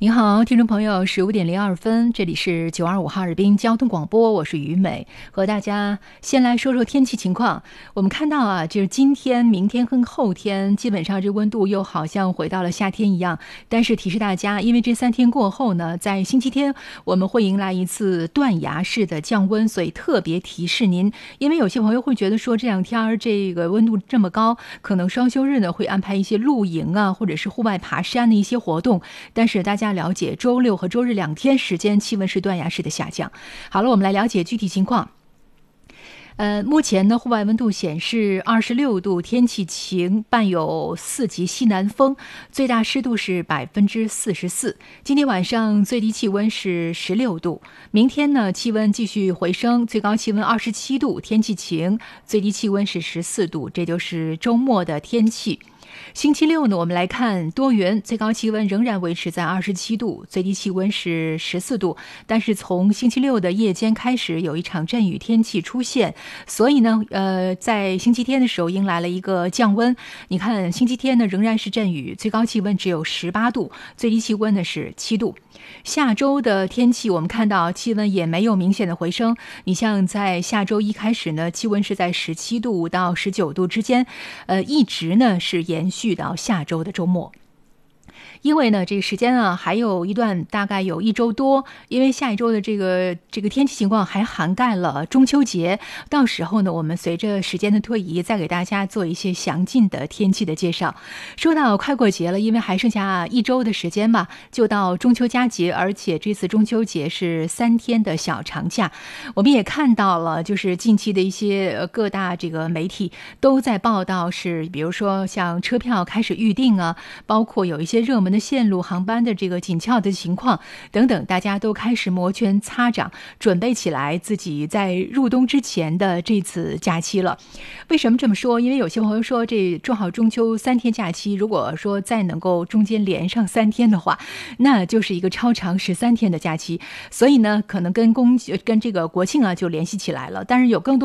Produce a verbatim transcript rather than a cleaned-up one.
您好，听众朋友，十五点零二分，这里是九二五哈尔滨交通广播，我是于美，和大家先来说说天气情况。我们看到啊，就是今天、明天和后天，基本上这温度又好像回到了夏天一样。但是提示大家，因为这三天过后呢，在星期天我们会迎来一次断崖式的降温，所以特别提示您，因为有些朋友会觉得说这两天这个温度这么高，可能双休日呢会安排一些露营啊，或者是户外爬山的一些活动，但是大家了解，周六和周日两天时间气温是断崖式的下降。好了，我们来了解具体情况。呃，目前呢，户外温度显示二十六度，天气晴，伴有四级西南风，最大湿度是百分之四十四。今天晚上最低气温是十六度，明天呢气温继续回升，最高气温二十七度，天气晴，最低气温是十四度，这就是周末的天气。星期六呢，我们来看多云，最高气温仍然维持在二十七度，最低气温是十四度。但是从星期六的夜间开始，有一场阵雨天气出现，所以呢，呃，在星期天的时候迎来了一个降温。你看，星期天呢仍然是阵雨，最高气温只有十八度，最低气温呢是七度。下周的天气，我们看到气温也没有明显的回升。你像在下周一开始呢，气温是在十七度到十九度之间，呃，一直呢是延续到下周的周末。因为呢，这个时间啊还有一段，大概有一周多。因为下一周的这个这个天气情况还涵盖了中秋节，到时候呢，我们随着时间的推移，再给大家做一些详尽的天气的介绍。说到快过节了，因为还剩下一周的时间吧，就到中秋佳节，而且这次中秋节是三天的小长假。我们也看到了，就是近期的一些各大这个媒体都在报道是，比如说像车票开始预定啊，包括有一些热门的线路航班的这个紧俏的情况等等，大家都开始摩拳擦掌，准备起来自己在入冬之前的这次假期了。为什么这么说？因为有些朋友说，这正好中秋三天假期，如果说再能够中间连上三天的话，那就是一个超长十三天的假期。所以呢，可能跟公跟这个国庆啊就联系起来了。但是有更多